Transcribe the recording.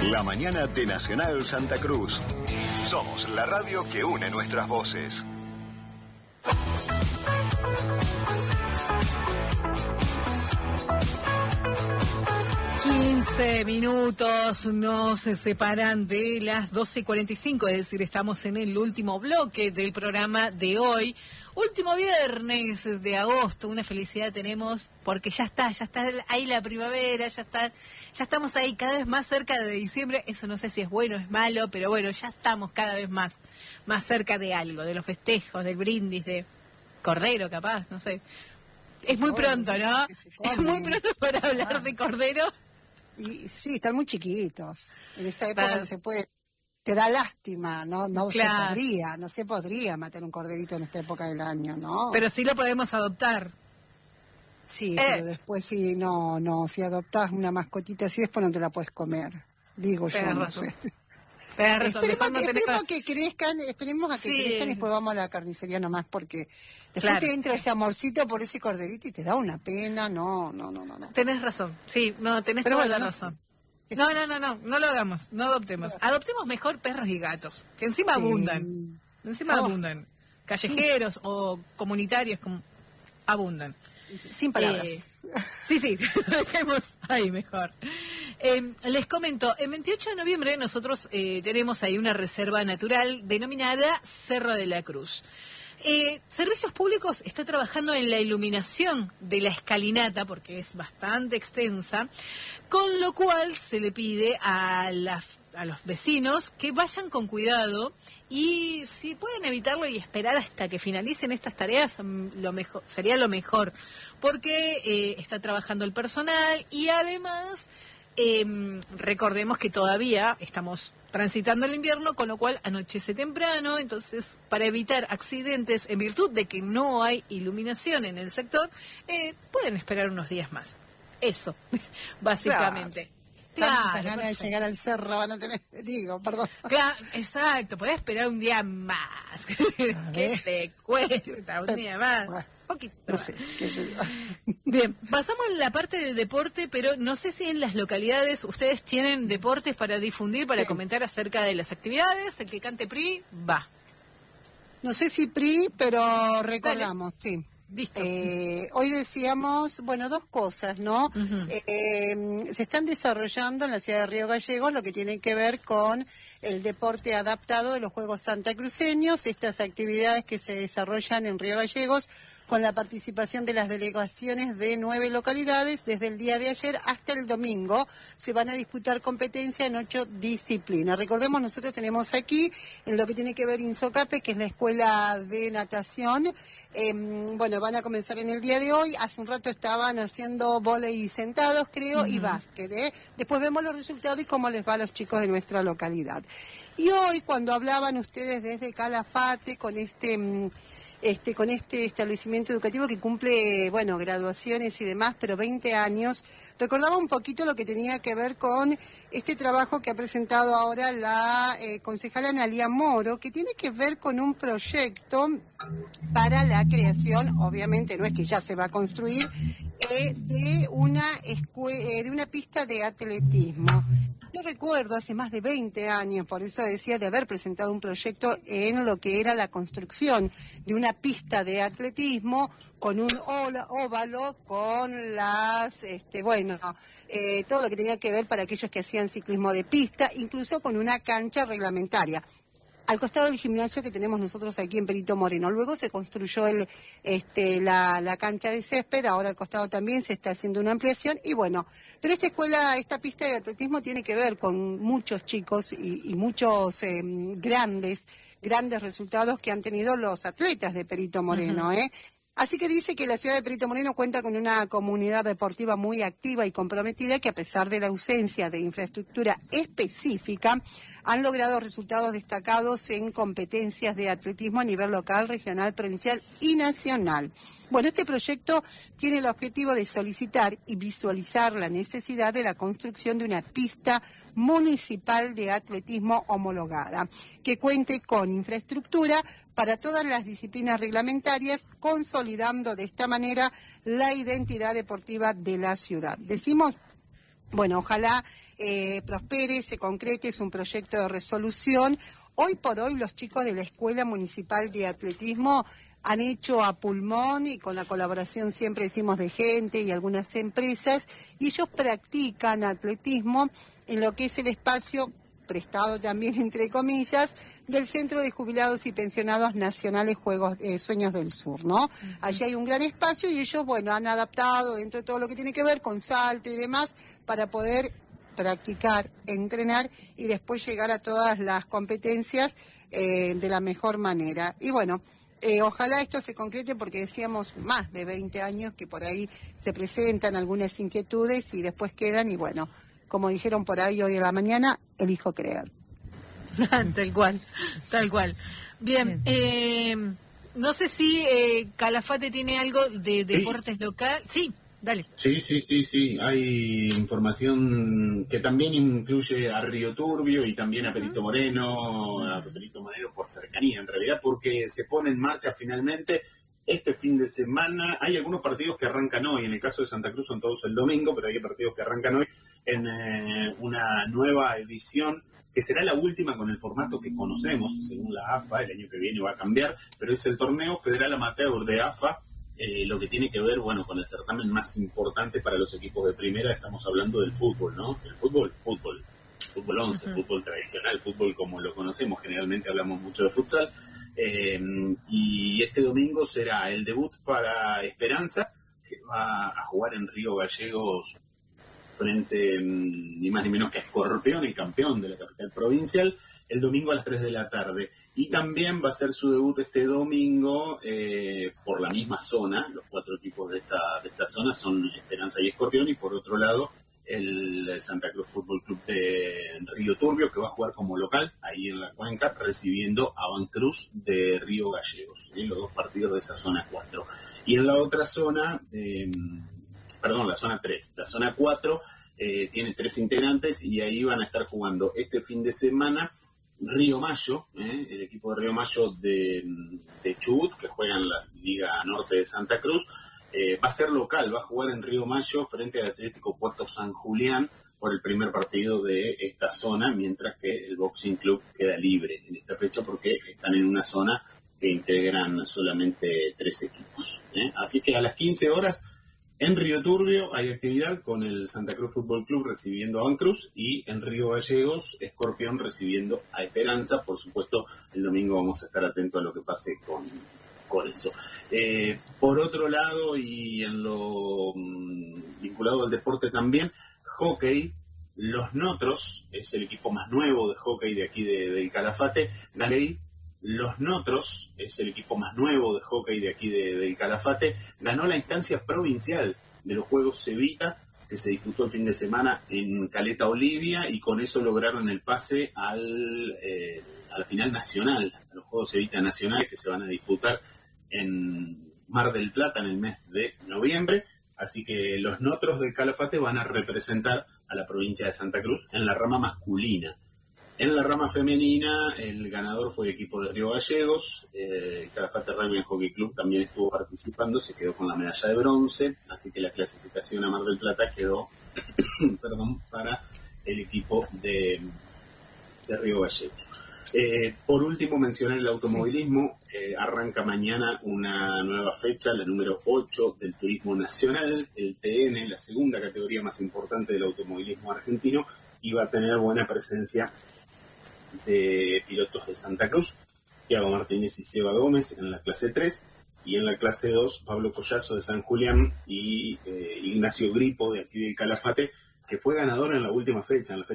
La mañana de Nacional Santa Cruz. Somos la radio que une nuestras voces. Minutos nos separan de las 12:45, es decir, estamos en el último bloque del programa de hoy. Último viernes de agosto, una felicidad tenemos porque ya está ahí la primavera, ya estamos ahí cada vez más cerca de diciembre. Eso no sé si es bueno o es malo, pero bueno, ya estamos cada vez más cerca de algo, de los festejos, del brindis, de Cordero capaz, no sé. Es muy pronto, ¿no? Es muy pronto para hablar de Cordero. Y sí, están muy chiquitos. En esta época no se puede. Te da lástima, no Claro. no se podría matar un corderito en esta época del año, ¿no? Pero sí lo podemos adoptar. Sí, pero después si si adoptás una mascotita así, después no te la puedes comer. Digo yo, Tenés no razón. sé. Esperemos a que crezcan y después vamos a la carnicería nomás, porque después Claro. te entra ese amorcito por ese corderito y te da una pena, no. Tenés razón, sí, tenés Pero toda bueno, la no razón. No lo hagamos, no adoptemos. Adoptemos mejor perros y gatos, que encima abundan. Abundan. Callejeros o comunitarios abundan. Sin palabras. Sí, lo dejemos ahí mejor. Les comento, el 28 de noviembre nosotros tenemos ahí una reserva natural denominada Cerro de la Cruz. Servicios Públicos está trabajando en la iluminación de la escalinata, porque es bastante extensa, con lo cual se le pide a los vecinos que vayan con cuidado y si pueden evitarlo y esperar hasta que finalicen estas tareas, sería lo mejor, porque está trabajando el personal y además recordemos que todavía estamos transitando el invierno, con lo cual anochece temprano, entonces para evitar accidentes en virtud de que no hay iluminación en el sector, pueden esperar unos días más. Eso, básicamente. Tantas ganas de llegar al cerro van a tener, perdón. Claro, exacto, podés esperar un día más. ¿Qué te cuesta un día más? Bueno, Poquito no más. sé, qué sé yo. Bien, pasamos a la parte de deporte, pero no sé si en las localidades ustedes tienen deportes para difundir, para comentar acerca de las actividades. El que cante PRI, va. No sé si PRI, pero recordamos, sí. Listo. Hoy decíamos, dos cosas, ¿no? Uh-huh. Se están desarrollando en la ciudad de Río Gallegos lo que tiene que ver con el deporte adaptado de los Juegos Santacruceños, estas actividades que se desarrollan en Río Gallegos con la participación de las delegaciones de 9 localidades. Desde el día de ayer hasta el domingo se van a disputar competencia en 8 disciplinas. Recordemos, nosotros tenemos aquí, en lo que tiene que ver INSOCAPE, que es la escuela de natación, van a comenzar en el día de hoy. Hace un rato estaban haciendo vóley sentados, creo, y básquet. Después vemos los resultados y cómo les va a los chicos de nuestra localidad. Y hoy, cuando hablaban ustedes desde Calafate con este establecimiento educativo que cumple, graduaciones y demás, pero 20 años, recordaba un poquito lo que tenía que ver con este trabajo que ha presentado ahora la concejala Analía Moro, que tiene que ver con un proyecto para la creación, obviamente no es que ya se va a construir, de una pista de atletismo. Yo recuerdo hace más de 20 años, por eso decía, de haber presentado un proyecto en lo que era la construcción de una pista de atletismo con un óvalo, con todo lo que tenía que ver para aquellos que hacían ciclismo de pista, incluso con una cancha reglamentaria. Al costado del gimnasio que tenemos nosotros aquí en Perito Moreno. Luego se construyó la cancha de césped, ahora al costado también se está haciendo una ampliación pero esta pista de atletismo tiene que ver con muchos chicos y muchos grandes resultados que han tenido los atletas de Perito Moreno, Así que dice que la ciudad de Perito Moreno cuenta con una comunidad deportiva muy activa y comprometida que, a pesar de la ausencia de infraestructura específica, han logrado resultados destacados en competencias de atletismo a nivel local, regional, provincial y nacional. Este proyecto tiene el objetivo de solicitar y visualizar la necesidad de la construcción de una pista municipal de atletismo homologada, que cuente con infraestructura para todas las disciplinas reglamentarias, consolidando de esta manera la identidad deportiva de la ciudad. Decimos Bueno, ojalá prospere, se concrete, es un proyecto de resolución. Hoy por hoy los chicos de la Escuela Municipal de Atletismo han hecho a pulmón y con la colaboración siempre decimos de gente y algunas empresas, y ellos practican atletismo en lo que es el espacio prestado también entre comillas del Centro de Jubilados y Pensionados Nacionales Sueños del Sur, ¿no? Allí hay un gran espacio y ellos, bueno, han adaptado dentro de todo lo que tiene que ver con salto y demás para poder practicar, entrenar y después llegar a todas las competencias de la mejor manera. Y bueno, ojalá esto se concrete porque decíamos más de 20 años que por ahí se presentan algunas inquietudes y después quedan y bueno, como dijeron por ahí hoy en la mañana, elijo creer. Tal cual, tal cual. Bien, no sé si Calafate tiene algo de deportes local. Sí, dale. Sí. Hay información que también incluye a Río Turbio y también a Perito Moreno, por cercanía en realidad, porque se pone en marcha finalmente este fin de semana. Hay algunos partidos que arrancan hoy, en el caso de Santa Cruz son todos el domingo, pero hay partidos que arrancan hoy en una nueva edición que será la última con el formato que conocemos, según la AFA. El año que viene va a cambiar, pero es el Torneo Federal Amateur de AFA, lo que tiene que ver, bueno, con el certamen más importante para los equipos de primera. Estamos hablando del fútbol, ¿no? El fútbol 11, fútbol tradicional, fútbol como lo conocemos, generalmente hablamos mucho de futsal, y este domingo será el debut para Esperanza, que va a jugar en Río Gallegos frente ni más ni menos que a Escorpión, el campeón de la capital provincial, el domingo a las 3 de la tarde. Y también va a ser su debut este domingo por la misma zona. Los 4 equipos de esta zona son Esperanza y Escorpión, y por otro lado el Santa Cruz Fútbol Club de Río Turbio, que va a jugar como local ahí en la cuenca, recibiendo a Avancruz de Río Gallegos, los 2 partidos de esa zona 4. Y en la otra zona, la zona 3, la zona 4 tiene 3 integrantes y ahí van a estar jugando este fin de semana Río Mayo, el equipo de Río Mayo de Chubut, que juega en la Liga Norte de Santa Cruz. Va a ser local, va a jugar en Río Mayo frente al Atlético Puerto San Julián por el primer partido de esta zona, mientras que el Boxing Club queda libre en esta fecha porque están en una zona que integran solamente 3 equipos. Así que a las 15 horas en Río Turbio hay actividad con el Santa Cruz Fútbol Club recibiendo a Avancruz, y en Río Gallegos, Escorpión recibiendo a Esperanza. Por supuesto, el domingo vamos a estar atentos a lo que pase con eso. Por otro lado, y en lo vinculado al deporte también, hockey, los Notros, es el equipo más nuevo de hockey de aquí del Calafate. Los Notros, es el equipo más nuevo de hockey de aquí del Calafate, ganó la instancia provincial de los Juegos Cevita, que se disputó el fin de semana en Caleta Olivia, y con eso lograron el pase a la final nacional, a los Juegos Cevita nacionales que se van a disputar en Mar del Plata en el mes de noviembre. Así que los Notros del Calafate van a representar a la provincia de Santa Cruz en la rama masculina. En la rama femenina, el ganador fue el equipo de Río Gallegos. El Calafate Rugby and Hockey Club también estuvo participando, se quedó con la medalla de bronce, así que la clasificación a Mar del Plata quedó para el equipo de Río Gallegos. Por último, mencionar el automovilismo. Arranca mañana una nueva fecha, la número 8 del Turismo Nacional, el TN, la segunda categoría más importante del automovilismo argentino, y va a tener buena presencia de pilotos de Santa Cruz, Thiago Martínez y Seba Gómez en la clase 3, y en la clase 2, Pablo Collazo de San Julián y Ignacio Gripo de aquí del Calafate, que fue ganador en la última fecha, en la fecha